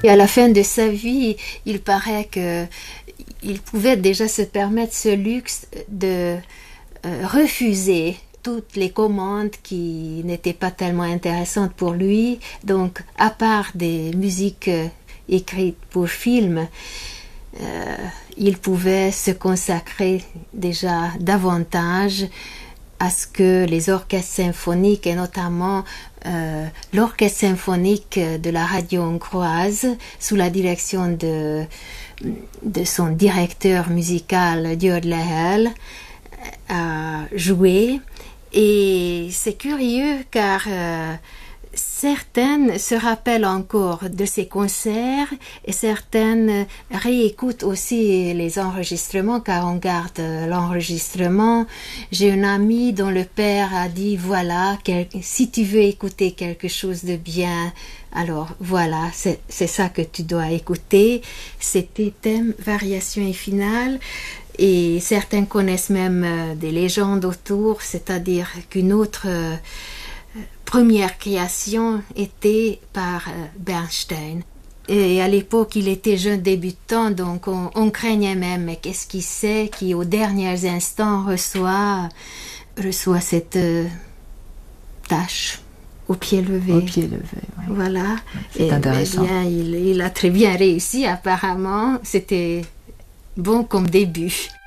Et à la fin de sa vie, il paraît qu'il pouvait déjà se permettre ce luxe de refuser toutes les commandes qui n'étaient pas tellement intéressantes pour lui. Donc, à part des musiques écrites pour film, il pouvait se consacrer déjà davantage à ce que les orchestres symphoniques, et notamment l'orchestre symphonique de la radio hongroise, sous la direction de son directeur musical György Lehel, a joué. Et c'est curieux car certaines se rappellent encore de ces concerts et certaines réécoutent aussi les enregistrements car on garde l'enregistrement. J'ai une amie dont le père a dit voilà, si tu veux écouter quelque chose de bien, alors voilà, c'est ça que tu dois écouter. C'était thème, variation et finale. Et certains connaissent même des légendes autour, c'est-à-dire qu'une autre première création était par Bernstein. Et à l'époque, il était jeune débutant, donc on craignait même, mais qu'est-ce qu'il sait, qui aux derniers instants reçoit cette tâche au pied levé. Au pied levé, oui. Voilà. C'est intéressant. Bien, il a très bien réussi apparemment, c'était bon comme début.